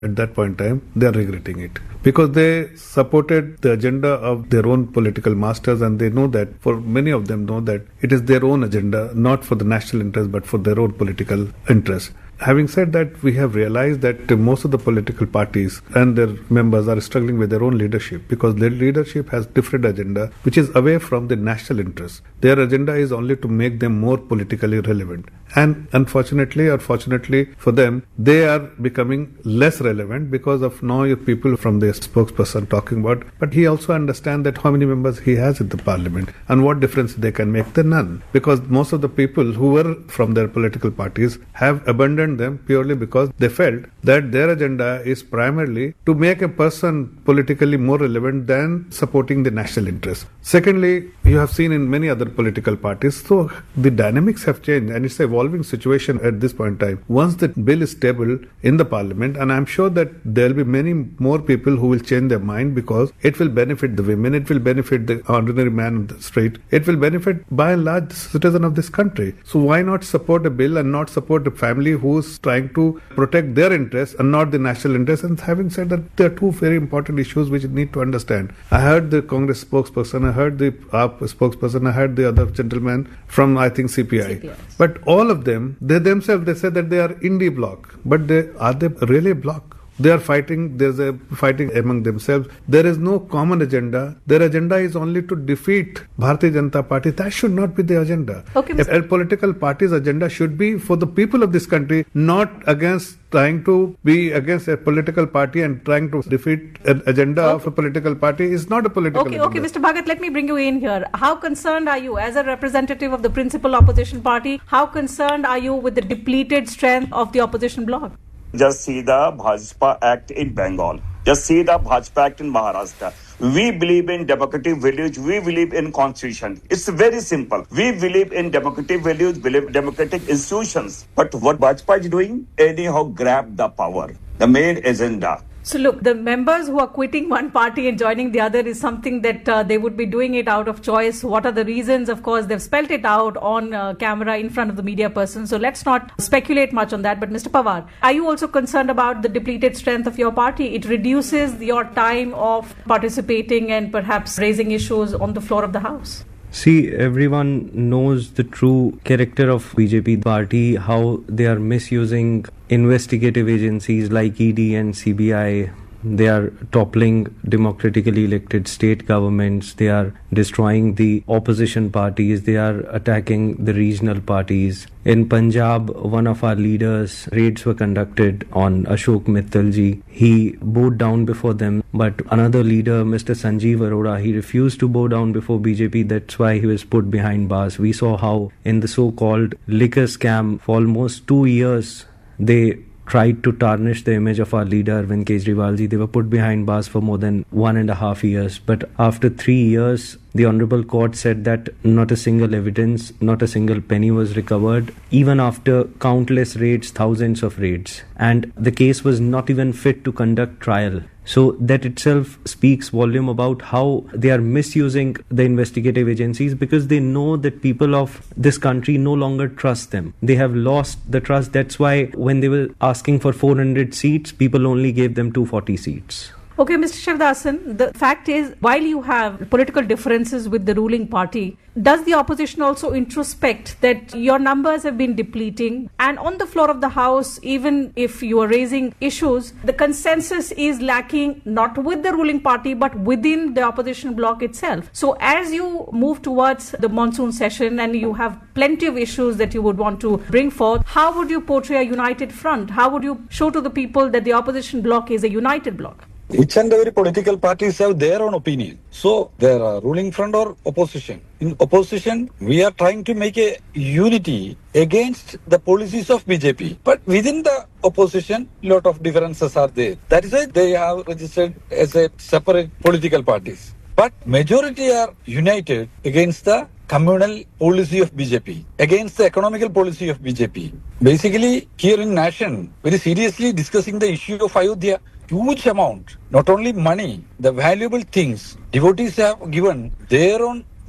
at that point in time, they are regretting it. Because they supported the agenda of their own political masters, and they know that, for many of them know that it is their own agenda, not for the national interest, but for their own political interest. Having said that, we have realized that most of the political parties and their members are struggling with their own leadership, because their leadership has different agenda which is away from the national interest. Their agenda is only to make them more politically relevant. And unfortunately or fortunately for them, they are becoming less relevant because of now people from the spokesperson talking about, but he also understands that how many members he has in the parliament and what difference they can make. Then none. Because most of the people who were from their political parties have abandoned them purely because they felt that their agenda is primarily to make a person politically more relevant than supporting the national interest. Secondly, you have seen in many other political parties, so the dynamics have changed and it's an evolving situation at this point in time. Once the bill is tabled in the parliament, and I'm sure that there will be many more people who will change their mind, because it will benefit the women, it will benefit the ordinary man on the street, it will benefit by and large the citizen of this country. So why not support a bill and not support a family who's trying to protect their interests and not the national interest? And having said that, there are two very important issues which you need to understand. I heard the Congress spokesperson, I heard the AAP spokesperson, I heard the other gentleman from, I think, CPI. But all of them, they themselves, they say that they are indie bloc. But are they really a bloc? They are fighting, there's a fighting among themselves. There is no common agenda. Their agenda is only to defeat Bharatiya Janata Party. That should not be the agenda. Okay, a political party's agenda should be for the people of this country, not against trying to be against a political party and trying to defeat an agenda of a political party is not a political agenda. Okay, Mr. Bhagat, let me bring you in here. How concerned are you as a representative of the principal opposition party? How concerned are you with the depleted strength of the opposition bloc? Just see the Bhajpa Act in Bengal. Just see the Bhajpa Act in Maharashtra. We believe in democratic values. We believe in constitution. It's very simple. We believe in democratic values, believe democratic institutions. But what Bhajpa is doing? Anyhow, grab the power. The main agenda. So look, the members who are quitting one party and joining the other is something that they would be doing it out of choice. What are the reasons? Of course, they've spelt it out on camera in front of the media person. So let's not speculate much on that. But Mr. Pawar, are you also concerned about the depleted strength of your party? It reduces your time of participating and perhaps raising issues on the floor of the House. See, everyone knows the true character of BJP party, how they are misusing investigative agencies like ED and CBI. They are toppling democratically elected state governments. They are destroying the opposition parties. They are attacking the regional parties. In Punjab, one of our leaders, raids were conducted on Ashok Mittal ji. He bowed down before them. But another leader, Mr. Sanjeev Arora, he refused to bow down before BJP. That's why he was put behind bars. We saw how in the so-called liquor scam for almost 2 years, they tried to tarnish the image of our leader, Arvind Kejriwal ji. They were put behind bars for more than 1.5 years. But after 3 years, the Honorable Court said that not a single evidence, not a single penny was recovered, even after countless raids, thousands of raids. And the case was not even fit to conduct trial. So that itself speaks volume about how they are misusing the investigative agencies, because they know that people of this country no longer trust them. They have lost the trust. That's why when they were asking for 400 seats, people only gave them 240 seats. Okay, Mr. Shivdasan, the fact is, while you have political differences with the ruling party, does the opposition also introspect that your numbers have been depleting, and on the floor of the House, even if you are raising issues, the consensus is lacking, not with the ruling party but within the opposition bloc itself? So as you move towards the monsoon session and you have plenty of issues that you would want to bring forth, how would you portray a united front? How would you show to the people that the opposition bloc is a united bloc? Each and every political parties have their own opinion. So there are ruling front or opposition. In opposition, we are trying to make a unity against the policies of BJP. But within the opposition, lot of differences are there. That is why they have registered as a separate political parties. But majority are united against the communal policy of BJP, against the economical policy of BJP. Basically, here in nation, very seriously discussing the issue of Ayodhya. Huge amount, not only money, the valuable things. Devotees have given their own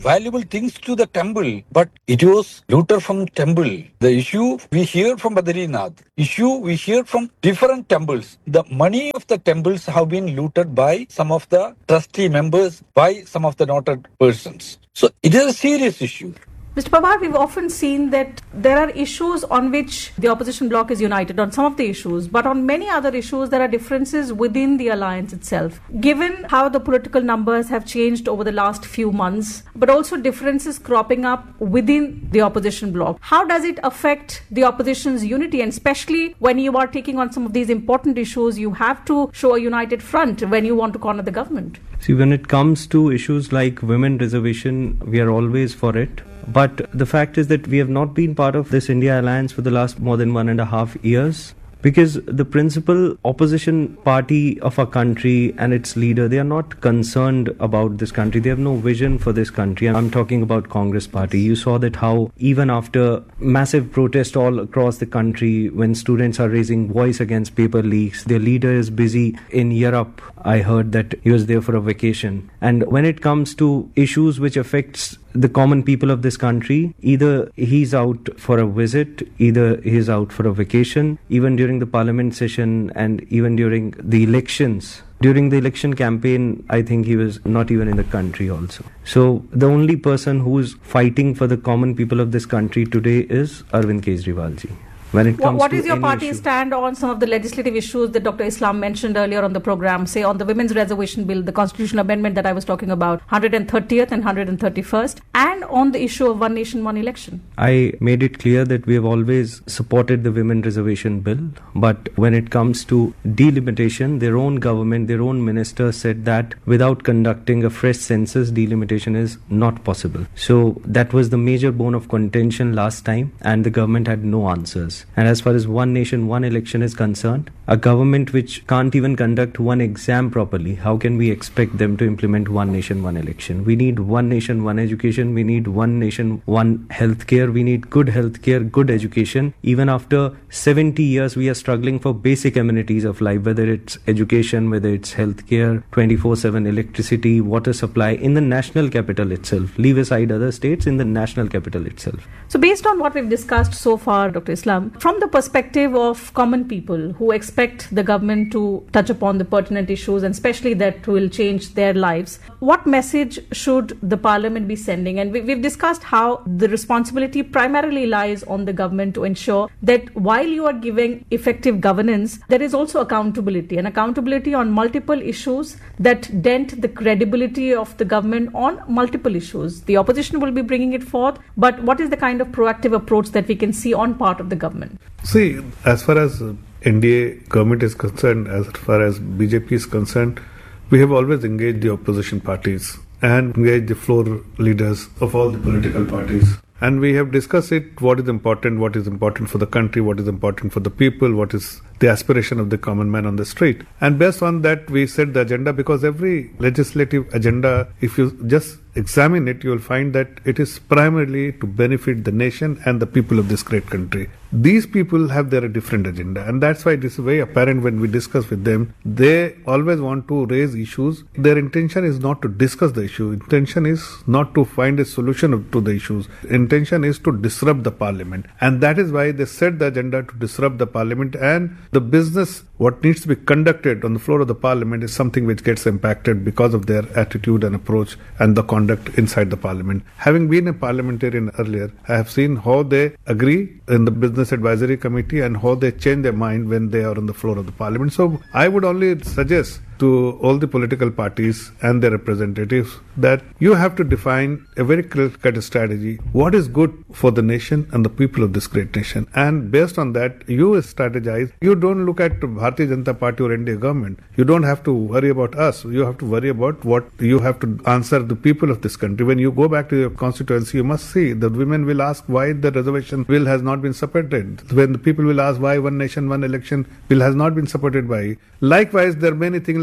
valuable things to the temple, but it was looted from temple. The issue we hear from Badrinath, issue we hear from different temples. The money of the temples have been looted by some of the trustee members, by some of the noted persons. So it is a serious issue. Mr. Pawar, we've often seen that there are issues on which the opposition bloc is united on some of the issues, but on many other issues there are differences within the alliance itself. Given how the political numbers have changed over the last few months, but also differences cropping up within the opposition bloc, how does it affect the opposition's unity? And especially when you are taking on some of these important issues, you have to show a united front when you want to corner the government. See, when it comes to issues like women reservation, we are always for it. But the fact is that we have not been part of this India alliance for the last more than 1.5 years. Because the principal opposition party of our country and its leader, they are not concerned about this country. They have no vision for this country. I'm talking about Congress party. You saw that how even after massive protest all across the country, when students are raising voice against paper leaks, their leader is busy in Europe. I heard that he was there for a vacation. And when it comes to issues which affects the common people of this country, either he's out for a visit, either he's out for a vacation, even during the parliament session and even during the elections. During the election campaign, I think he was not even in the country also. So the only person who's fighting for the common people of this country today is Arvind Kejriwal ji. When it comes what to is your any party's issue, stand on some of the legislative issues that Dr. Islam mentioned earlier on the program, say on the women's reservation bill, the constitutional amendment that I was talking about, 130th and 131st, and on the issue of one nation, one election? I made it clear that we have always supported the women reservation bill, but when it comes to delimitation, their own government, their own minister said that without conducting a fresh census, delimitation is not possible. So that was the major bone of contention last time, and the government had no answers. And as far as one nation, one election is concerned, a government which can't even conduct one exam properly, how can we expect them to implement one nation, one election? We need one nation, one education. We need one nation, one healthcare. We need good healthcare, good education. Even after 70 years, we are struggling for basic amenities of life, whether it's education, whether it's healthcare, 24/7 electricity, water supply in the national capital itself. Leave aside other states, in the national capital itself. So based on what we've discussed so far, Dr. Islam, from the perspective of common people who expect the government to touch upon the pertinent issues and especially that will change their lives, what message should the parliament be sending? And we've discussed how the responsibility primarily lies on the government to ensure that while you are giving effective governance, there is also accountability, and accountability on multiple issues that dent the credibility of the government on multiple issues. The opposition will be bringing it forth, but what is the kind of proactive approach that we can see on part of the government? See, as far as NDA government is concerned, as far as BJP is concerned, we have always engaged the opposition parties and engaged the floor leaders of all the political parties. And we have discussed it, what is important for the country, what is important for the people, what is the aspiration of the common man on the street. And based on that, we set the agenda, because every legislative agenda, if you just examine it, you will find that it is primarily to benefit the nation and the people of this great country. These people have their different agenda, and that's why it is very apparent when we discuss with them. They always want to raise issues. Their intention is not to discuss the issue. Intention is not to find a solution to the issues. Intention is to disrupt the parliament. And that is why they set the agenda to disrupt the parliament, and the business, what needs to be conducted on the floor of the parliament, is something which gets impacted because of their attitude and approach and the conduct inside the parliament. Having been a parliamentarian earlier, I have seen how they agree in the business advisory committee and how they change their mind when they are on the floor of the parliament. So I would only suggest to all the political parties and their representatives that you have to define a very clear-cut strategy. What is good for the nation and the people of this great nation? And based on that, you strategize. You don't look at Bharatiya Janata Party or NDA government. You don't have to worry about us. You have to worry about what you have to answer the people of this country. When you go back to your constituency, you must see the women will ask why the reservation bill has not been supported. When the people will ask why one nation, one election bill has not been supported by. Likewise, there are many things like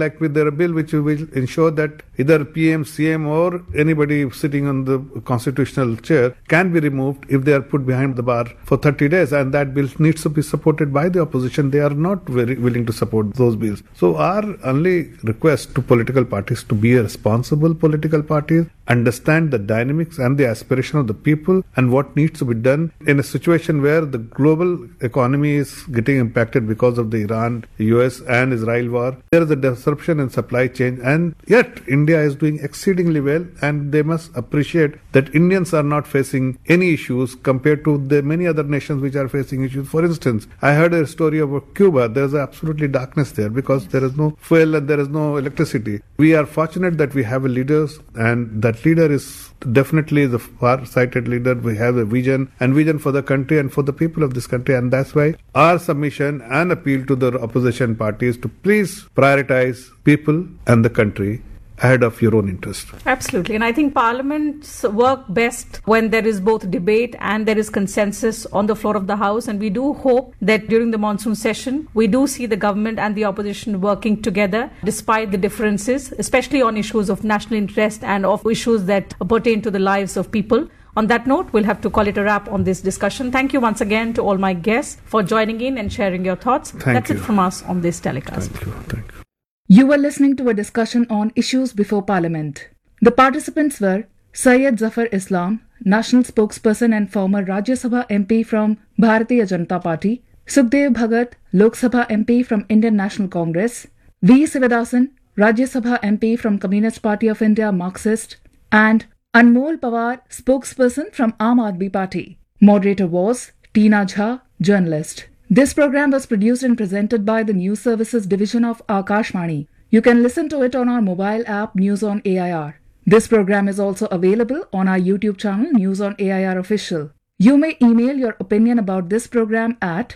Act with their bill which will ensure that either PM, CM or anybody sitting on the constitutional chair can be removed if they are put behind the bar for 30 days, and that bill needs to be supported by the opposition. They are not very willing to support those bills. So our only request to political parties to be a responsible political parties, understand the dynamics and the aspiration of the people and what needs to be done in a situation where the global economy is getting impacted because of the Iran, US and Israel war. There is a disruption in supply chain, and yet India is doing exceedingly well, and they must appreciate that Indians are not facing any issues compared to the many other nations which are facing issues. For instance, I heard a story about Cuba. There is absolutely darkness there because there is no fuel and there is no electricity. We are fortunate that we have a leader, and that leader is definitely the far-sighted leader. We have a vision for the country and for the people of this country, and that's why our submission and appeal to the opposition parties to please prioritize people and the country ahead of your own interest. Absolutely. And I think parliaments work best when there is both debate and there is consensus on the floor of the House. And we do hope that during the monsoon session, we do see the government and the opposition working together despite the differences, especially on issues of national interest and of issues that pertain to the lives of people. On that note, we'll have to call it a wrap on this discussion. Thank you once again to all my guests for joining in and sharing your thoughts. That's it from us on this telecast. Thank you. You were listening to a discussion on issues before Parliament. The participants were Syed Zafar Islam, National Spokesperson and former Rajya Sabha MP from Bharatiya Janata Party, Sukhdev Bhagat, Lok Sabha MP from Indian National Congress, V. Sivadasan, Rajya Sabha MP from Communist Party of India Marxist, and Anmol Pawar, spokesperson from Aam Aadmi Party. Moderator was Tina Jha, journalist. This program was produced and presented by the News Services Division of Akashvani. You can listen to it on our mobile app News on AIR. This program is also available on our YouTube channel News on AIR Official. You may email your opinion about this program at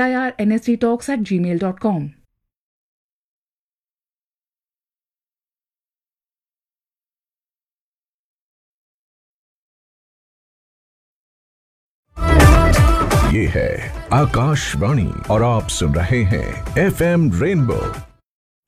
airnsdtalks@gmail.com. ये है आकाशवाणी और आप सुन रहे हैं FM rainbow